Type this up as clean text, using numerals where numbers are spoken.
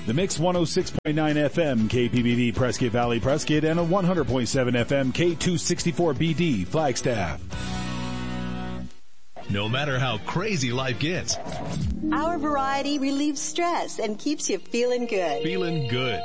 The Mix 106.9 FM KPBB Prescott Valley Prescott and a 100.7 FM K264BD Flagstaff. No matter how crazy life gets, our variety relieves stress and keeps you feeling good. Feeling good.